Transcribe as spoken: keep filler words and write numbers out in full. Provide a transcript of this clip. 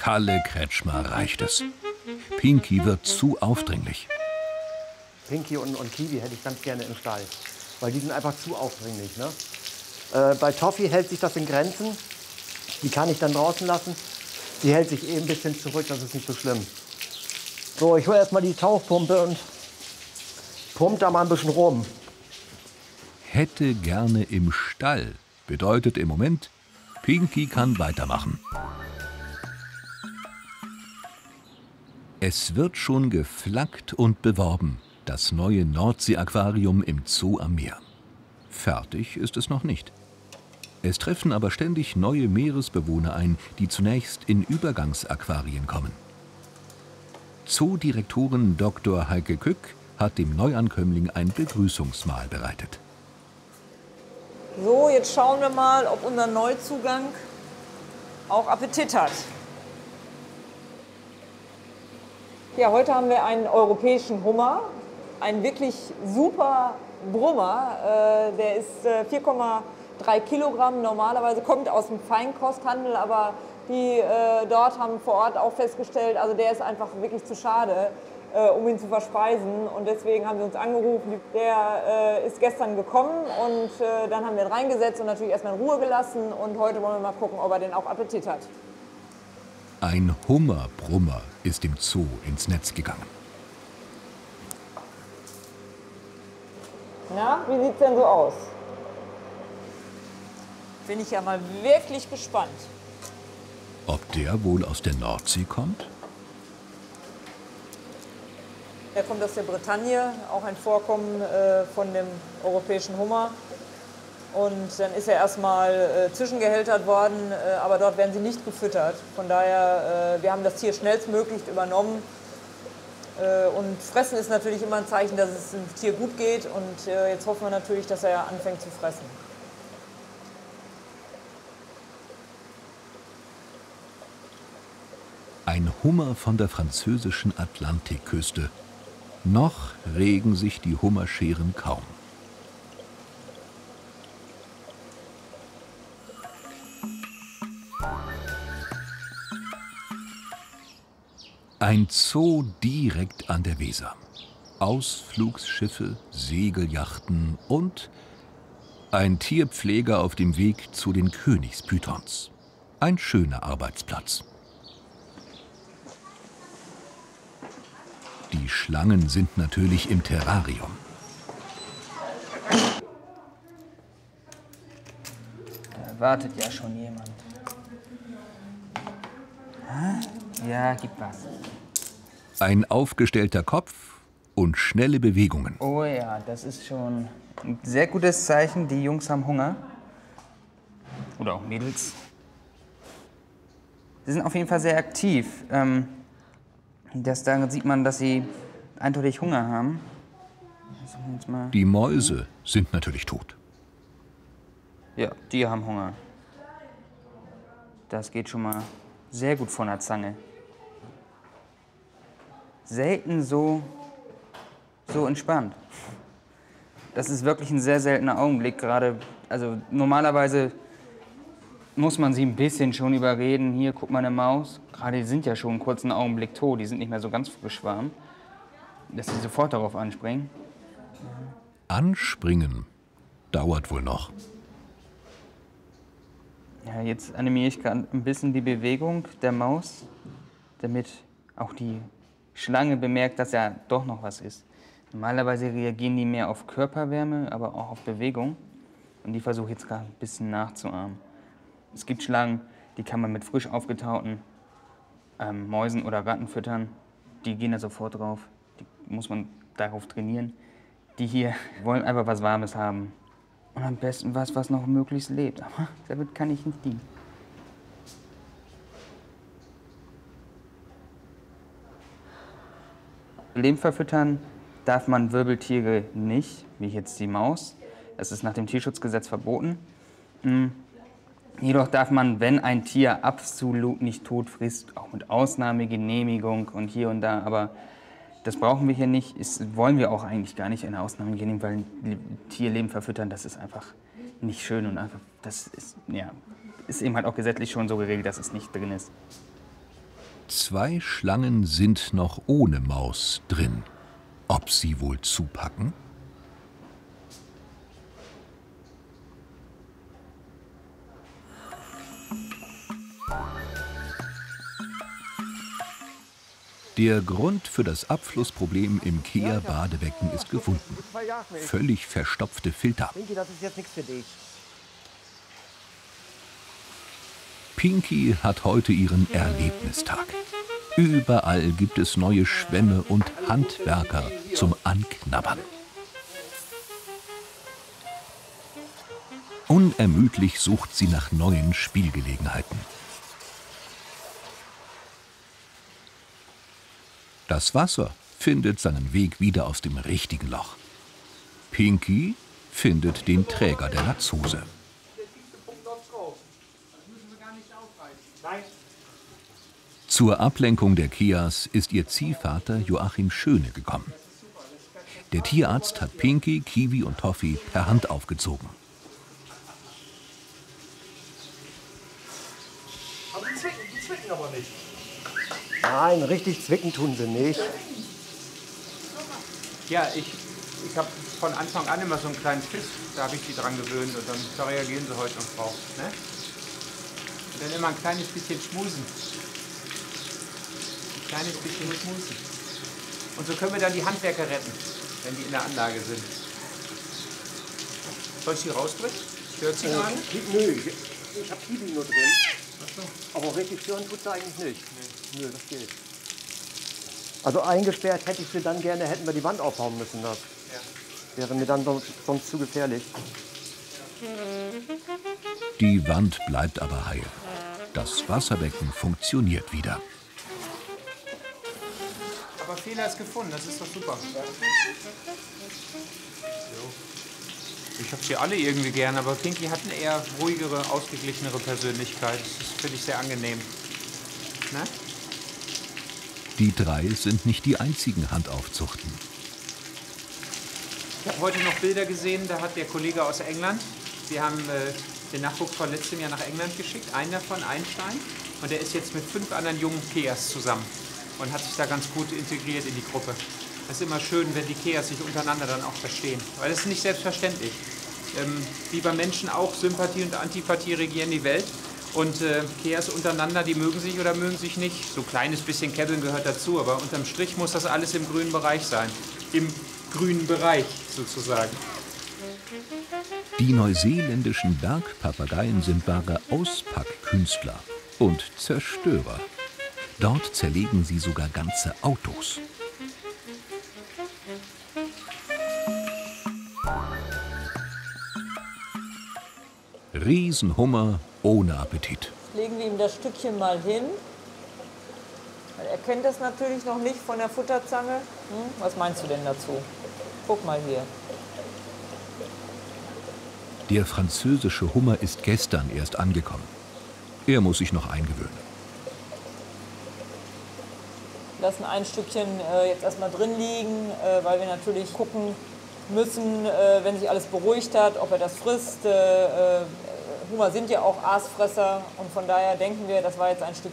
Kalle Kretschmer reicht es. Pinky wird zu aufdringlich. Pinky und, und Kiwi hätte ich ganz gerne im Stall, weil die sind einfach zu aufdringlich. Ne? Äh, bei Toffee hält sich das in Grenzen. Die kann ich dann draußen lassen. Die hält sich eh ein bisschen zurück, das ist nicht so schlimm. So, ich hole erstmal die Tauchpumpe und pumpe da mal ein bisschen rum. Hätte gerne im Stall bedeutet im Moment, Pinky kann weitermachen. Es wird schon geflaggt und beworben, das neue Nordsee-Aquarium im Zoo am Meer. Fertig ist es noch nicht. Es treffen aber ständig neue Meeresbewohner ein, die zunächst in Übergangsaquarien kommen. Zoodirektorin Doktor Heike Kück hat dem Neuankömmling ein Begrüßungsmahl bereitet. So, jetzt schauen wir mal, ob unser Neuzugang auch Appetit hat. Ja, heute haben wir einen europäischen Hummer, einen wirklich super Brummer. Äh, der ist äh, vier Komma drei Kilogramm, normalerweise kommt aus dem Feinkosthandel, aber die äh, dort haben vor Ort auch festgestellt, also der ist einfach wirklich zu schade, äh, um ihn zu verspeisen. Und deswegen haben sie uns angerufen. Der äh, ist gestern gekommen und äh, dann haben wir ihn reingesetzt und natürlich erstmal in Ruhe gelassen. Und heute wollen wir mal gucken, ob er denn auch Appetit hat. Ein Hummerbrummer ist im Zoo ins Netz gegangen. Na, wie sieht's denn so aus? Bin ich ja mal wirklich gespannt. Ob der wohl aus der Nordsee kommt? Er kommt aus der Bretagne, auch ein Vorkommen äh, von dem europäischen Hummer. Und dann ist er erstmal äh, zwischengehältert worden, äh, aber dort werden sie nicht gefüttert. Von daher, äh, wir haben das Tier schnellstmöglich übernommen. Äh, und Fressen ist natürlich immer ein Zeichen, dass es dem Tier gut geht. Und äh, jetzt hoffen wir natürlich, dass er anfängt zu fressen. Ein Hummer von der französischen Atlantikküste. Noch regen sich die Hummerscheren kaum. Ein Zoo direkt an der Weser. Ausflugsschiffe, Segelyachten und ein Tierpfleger auf dem Weg zu den Königspythons. Ein schöner Arbeitsplatz. Die Schlangen sind natürlich im Terrarium. Da wartet ja schon jemand. Ja, gib was. Ein aufgestellter Kopf und schnelle Bewegungen. Oh ja, das ist schon ein sehr gutes Zeichen. Die Jungs haben Hunger. Oder auch Mädels. Sie sind auf jeden Fall sehr aktiv. Ähm, das, da sieht man, dass sie eindeutig Hunger haben. Mal Die Mäuse sind natürlich tot. Ja, die haben Hunger. Das geht schon mal sehr gut von der Zange. Selten so, so entspannt. Das ist wirklich ein sehr seltener Augenblick. Gerade, also normalerweise muss man sie ein bisschen schon überreden. Hier, guck mal, eine Maus. Gerade die sind ja schon einen kurzen Augenblick tot. Die sind nicht mehr so ganz frisch warm. Dass sie sofort darauf anspringen. Anspringen dauert wohl noch. Ja, jetzt animiere ich gerade ein bisschen die Bewegung der Maus, damit auch die Schlange bemerkt, dass ja doch noch was ist. Normalerweise reagieren die mehr auf Körperwärme, aber auch auf Bewegung. Und die versuche ich jetzt gerade ein bisschen nachzuahmen. Es gibt Schlangen, die kann man mit frisch aufgetauten ähm, Mäusen oder Ratten füttern. Die gehen da sofort drauf. Die muss man darauf trainieren. Die hier wollen einfach was Warmes haben. Und am besten was, was noch möglichst lebt. Aber damit kann ich nicht dienen. Lehm verfüttern darf man Wirbeltiere nicht, wie jetzt die Maus. Das ist nach dem Tierschutzgesetz verboten. Mhm. Jedoch darf man, wenn ein Tier absolut nicht tot frisst, auch mit Ausnahmegenehmigung und hier und da, aber das brauchen wir hier nicht, ist, wollen wir auch eigentlich gar nicht eine Ausnahmegenehmigung, weil Tierleben verfüttern, das ist einfach nicht schön und einfach, das ist, ja, ist eben halt auch gesetzlich schon so geregelt, dass es nicht drin ist. Zwei Schlangen sind noch ohne Maus drin. Ob sie wohl zupacken? Der Grund für das Abflussproblem im Kea-Badebecken ist gefunden. Völlig verstopfte Filter. Pinky, das ist jetzt nichts für dich. Pinky hat heute ihren Erlebnistag. Überall gibt es neue Schwämme und Handwerker zum Anknabbern. Unermüdlich sucht sie nach neuen Spielgelegenheiten. Das Wasser findet seinen Weg wieder aus dem richtigen Loch. Pinky findet den Träger der Latzhose. Zur Ablenkung der Keas ist ihr Ziehvater Joachim Schöne gekommen. Der Tierarzt hat Pinky, Kiwi und Toffee per Hand aufgezogen. Aber die zwicken, die zwicken aber nicht. Nein, richtig zwicken tun sie nicht. Ja, ich, ich habe von Anfang an immer so einen kleinen Fisch, da habe ich sie dran gewöhnt und dann da reagieren sie heute noch drauf. Ne? Und dann immer ein kleines bisschen schmusen. Ein kleines bisschen schmusen. Und so können wir dann die Handwerker retten, wenn die in der Anlage sind. Soll ich sie rausbringen? Stört sie gerade? Nö, ich, ich habe Kiwi nur drin. Ach so. Aber richtig stören tut sie eigentlich nicht. Nee. Nö, das geht. Also eingesperrt hätte ich sie dann gerne, hätten wir die Wand aufbauen müssen. Das Ja. wäre mir dann sonst, sonst zu gefährlich. Die Wand bleibt aber heil. Das Wasserbecken funktioniert wieder. Aber Fehler ist gefunden, das ist doch super. So. Ich habe sie alle irgendwie gern, aber Pinky hat eine eher ruhigere, ausgeglichenere Persönlichkeit. Das ist, finde ich, sehr angenehm. Ne? Die drei sind nicht die einzigen Handaufzuchten. Ich habe heute noch Bilder gesehen, da hat der Kollege aus England, wir haben äh, den Nachwuchs von letztem Jahr nach England geschickt, einen davon, Einstein, und der ist jetzt mit fünf anderen jungen Keas zusammen und hat sich da ganz gut integriert in die Gruppe. Es ist immer schön, wenn die Keas sich untereinander dann auch verstehen, weil das ist nicht selbstverständlich. Ähm, wie bei Menschen auch, Sympathie und Antipathie regieren die Welt. Und äh, Keas untereinander, die mögen sich oder mögen sich nicht. So ein kleines bisschen Käbbeln gehört dazu, aber unterm Strich muss das alles im grünen Bereich sein. Im grünen Bereich sozusagen. Die neuseeländischen Bergpapageien sind wahre Auspackkünstler und Zerstörer. Dort zerlegen sie sogar ganze Autos. Riesenhummer ohne Appetit. Legen wir ihm das Stückchen mal hin. Er kennt das natürlich noch nicht von der Futterzange. Hm? Was meinst du denn dazu? Guck mal hier. Der französische Hummer ist gestern erst angekommen. Er muss sich noch eingewöhnen. Lassen ein Stückchen äh, jetzt erstmal drin liegen, äh, weil wir natürlich gucken müssen, äh, wenn sich alles beruhigt hat, ob er das frisst. Äh, äh, Hummer sind ja auch Aasfresser und von daher denken wir, das war jetzt ein Stück